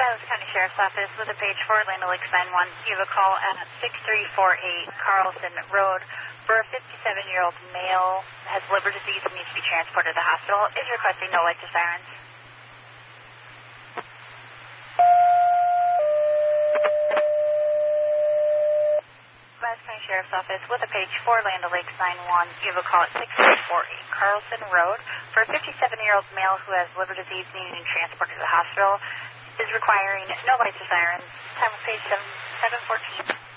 Dallas County Sheriff's Office with a page 4, Land O'Lakes 911. You have a call at 6348 Carlson Road for a 57-year-old male has liver disease and needs to be transported to the hospital. Is requesting no lights or sirens. Dallas County Sheriff's Office with a page 4, Land O'Lakes 911. You have a call at 6348 Carlson Road for a 57-year-old male who has liver disease needing to be transported to the hospital. Is requiring no lights or sirens. Time of page 714.